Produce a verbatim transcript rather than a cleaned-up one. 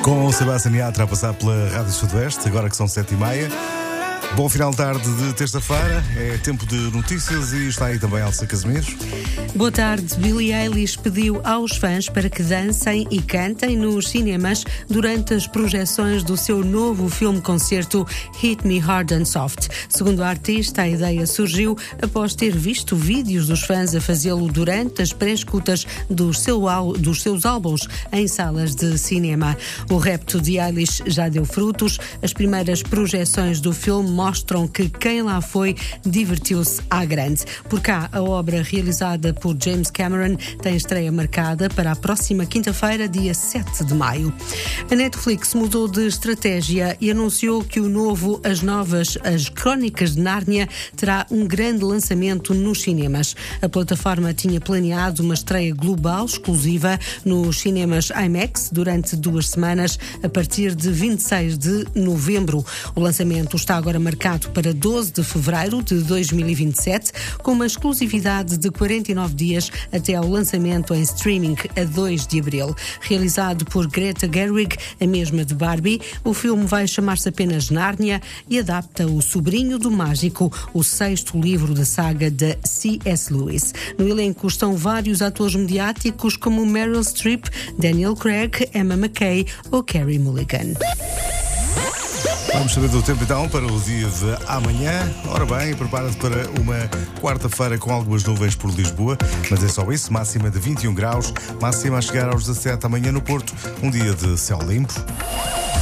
Com Sebastião Yatra a passar pela Rádio Sudoeste, agora que são sete e meia. Bom final de tarde de terça-feira, é tempo de notícias e está aí também Elsa Casimiros. Boa tarde. Billie Eilish pediu aos fãs para que dancem e cantem nos cinemas durante as projeções do seu novo filme-concerto Hit Me Hard and Soft. Segundo a artista, a ideia surgiu após ter visto vídeos dos fãs a fazê-lo durante as pré-escutas dos, seu, dos seus álbuns em salas de cinema. O repto de Eilish já deu frutos. As primeiras projeções do filme mostram que quem lá foi divertiu-se à grande. Por cá, a obra realizada por James Cameron tem estreia marcada para a próxima quinta-feira, dia sete de maio. A Netflix mudou de estratégia e anunciou que o novo As Novas, As Crónicas de Nárnia terá um grande lançamento nos cinemas. A plataforma tinha planeado uma estreia global exclusiva nos cinemas IMAX durante duas semanas, a partir de vinte e seis de novembro. O lançamento está agora marcado para doze de fevereiro de dois mil e vinte e sete, com uma exclusividade de quarenta e nove dias até ao lançamento em streaming a dois de abril. Realizado por Greta Gerwig, a mesma de Barbie, o filme vai chamar-se apenas Nárnia e adapta O Sobrinho do Mágico, o sexto livro da saga de C S Lewis. No elenco estão vários atores mediáticos como Meryl Streep, Daniel Craig, Emma Mackey ou Carey Mulligan. Vamos saber do tempo então para o dia de amanhã. Ora bem, prepara-te para uma quarta-feira com algumas nuvens por Lisboa, mas é só isso, máxima de vinte e um graus, máxima a chegar aos dezassete amanhã no Porto, um dia de céu limpo.